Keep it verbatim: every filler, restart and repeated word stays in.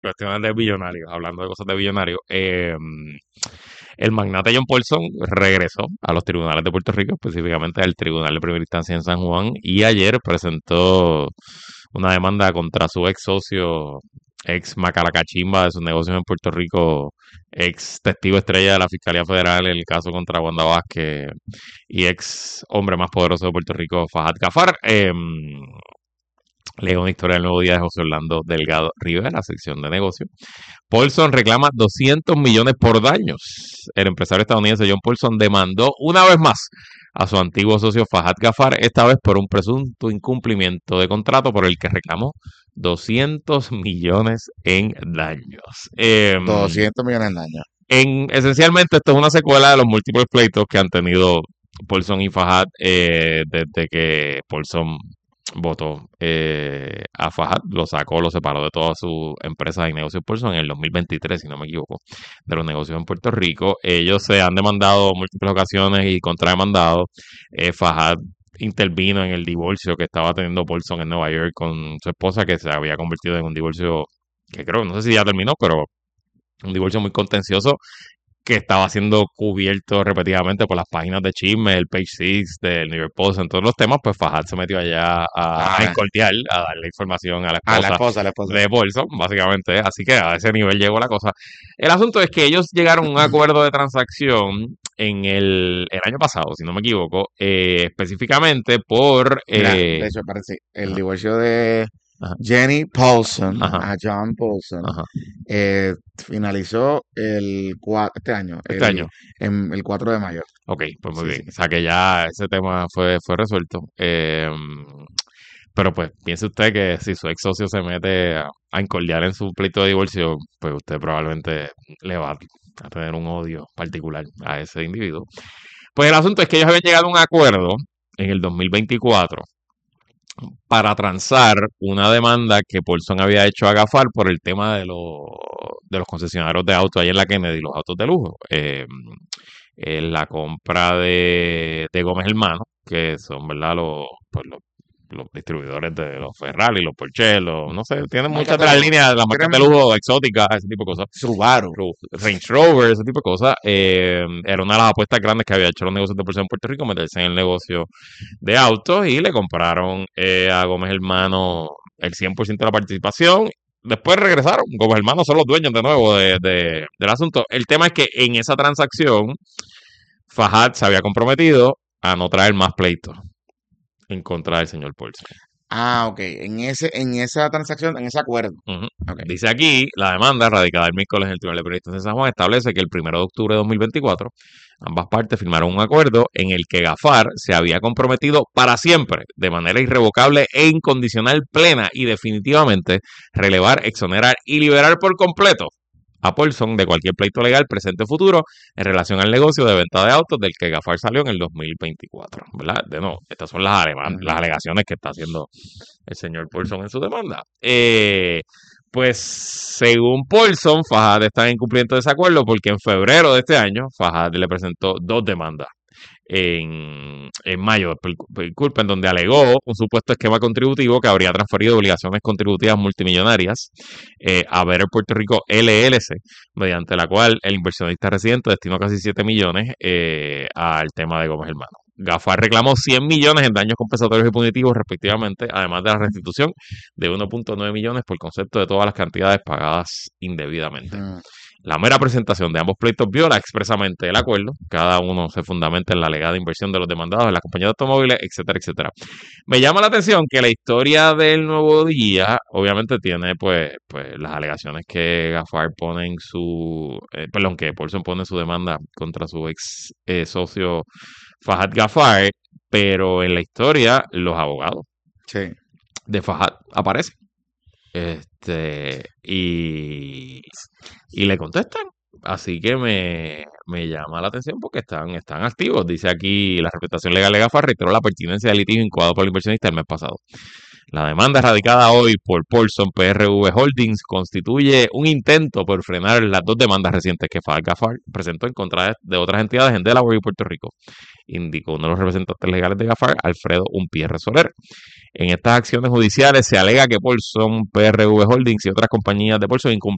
cuestiones de billonarios, hablando de cosas de billonarios, eh, el magnate John Paulson regresó a los tribunales de Puerto Rico, específicamente al Tribunal de Primera Instancia en San Juan, y ayer presentó una demanda contra su ex socio, ex Macalacachimba de sus negocios en Puerto Rico, ex testigo estrella de la Fiscalía Federal en el caso contra Wanda Vázquez y ex hombre más poderoso de Puerto Rico, Fahad Gafar. Eh, Leo una historia del Nuevo Día de José Orlando Delgado Rivera, sección de negocios. Paulson reclama doscientos millones por daños. El empresario estadounidense John Paulson demandó una vez más a su antiguo socio Fahad Gafar, esta vez por un presunto incumplimiento de contrato por el que reclamó doscientos millones en daños. Eh, doscientos millones en daños. En, esencialmente esto es una secuela de los múltiples pleitos que han tenido Paulson y Fahad eh, desde que Paulson votó eh, a Fahad, lo sacó, lo separó de todas sus empresas y negocios Paulson en el dos mil veintitrés, si no me equivoco, de los negocios en Puerto Rico. Ellos se han demandado múltiples ocasiones y contrademandado. Eh, Fahad intervino en el divorcio que estaba teniendo Paulson en Nueva York con su esposa, que se había convertido en un divorcio que creo, no sé si ya terminó, pero un divorcio muy contencioso que estaba siendo cubierto repetidamente por las páginas de chisme, el Page Six, del New York Post, en todos los temas. Pues Fahad se metió allá a, a Ah, escoltear, a darle información a la a la esposa esposa, a la esposa. de Paulson, básicamente. Así que a ese nivel llegó la cosa. El asunto es que ellos llegaron a un acuerdo de transacción en el, el año pasado, si no me equivoco, eh, específicamente por... Mira, eh, de hecho, parece el ajá, divorcio de ajá, Jenny Paulson ajá, a John Paulson ajá. eh, finalizó el cua- este año, Este el, año. en, el cuatro de mayo. Ok, pues muy Sí, bien. sí. O sea que ya ese tema fue, fue resuelto. Eh, pero pues piense usted que si su ex socio se mete a, a incordiar en su pleito de divorcio, pues usted probablemente le va a tener un odio particular a ese individuo. Pues el asunto es que ellos habían llegado a un acuerdo en el dos mil veinticuatro para transar una demanda que Paulson había hecho a Gafar por el tema de los, de los concesionarios de autos ahí en la Kennedy, los autos de lujo. Eh, eh, la compra de, de Gómez Hermano, que son, ¿verdad? Los, pues, los, los distribuidores de los Ferrari, los Porsche, los, no sé, tienen muchas Marcas de de las lujo. líneas, las marcas de Tienen lujo exóticas, ese tipo de cosas. Subaru. Ru- Range Rover, ese tipo de cosas. Eh, era una de las apuestas grandes que había hecho los negocios de Porsche en Puerto Rico, meterse en el negocio de autos y le compraron eh, a Gómez Hermano el cien por ciento de la participación. Después regresaron. Gómez Hermano son los dueños de nuevo de, de- del asunto. El tema es que en esa transacción Fahad se había comprometido a no traer más pleitos en contra del señor Paulson. Ah, ok. En ese, en esa transacción, en ese acuerdo. Ujú. Ok. Dice aquí, la demanda radicada el miércoles en el Tribunal de Periodistas de San Juan establece que el primero de octubre de dos mil veinticuatro ambas partes firmaron un acuerdo en el que Gafar se había comprometido para siempre, de manera irrevocable e incondicional, plena y definitivamente, relevar, exonerar y liberar por completo a Paulson de cualquier pleito legal presente o futuro en relación al negocio de venta de autos del que Gafar salió en el dos mil veinticuatro, ¿verdad? De nuevo, estas son las, aleman- las Ujú. alegaciones que está haciendo el señor Paulson en su demanda. Eh, pues según Paulson, Fajad está en cumplimiento de ese acuerdo porque en febrero de este año Fajad le presentó dos demandas en, en mayo, disculpen, donde alegó un supuesto esquema contributivo que habría transferido obligaciones contributivas multimillonarias eh, a Better Puerto Rico L L C, mediante la cual el inversionista residente destinó casi siete millones eh, al tema de Gómez Hermano. Gafar reclamó cien millones en daños compensatorios y punitivos respectivamente, además de la restitución de uno punto nueve millones por concepto de todas las cantidades pagadas indebidamente. Mm. La mera presentación de ambos pleitos viola expresamente el acuerdo. Cada uno se fundamenta en la alegada inversión de los demandados en la compañía de automóviles, etcétera, etcétera. Me llama la atención que la historia del Nuevo Día, obviamente tiene pues, pues las alegaciones que Gafar pone en su, eh, perdón, que Paulson pone en su demanda contra su ex eh, socio Fahad Gafar, pero en la historia los abogados Sí. de Fahad aparecen. Este, y, y le contestan. Así que me, me llama la atención porque están, están activos. Dice aquí la representación legal de Gafar reiteró la pertinencia del litigio incoado por el inversionista el mes pasado. La demanda radicada hoy por Paulson P R V Holdings constituye un intento por frenar las dos demandas recientes que Fahad Gafar presentó en contra de otras entidades en Delaware y Puerto Rico, indicó uno de los representantes legales de Gafar, Alfredo Umpierre Soler. En estas acciones judiciales se alega que Paulson, P R V Holdings y otras compañías de Paulson